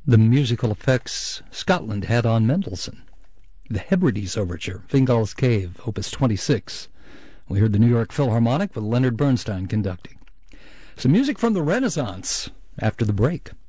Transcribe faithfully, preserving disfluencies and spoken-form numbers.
the musical effects Scotland had on Mendelssohn. The Hebrides Overture, Fingal's Cave, Opus twenty-six. We heard the New York Philharmonic with Leonard Bernstein conducting. Some music from the Renaissance after the break.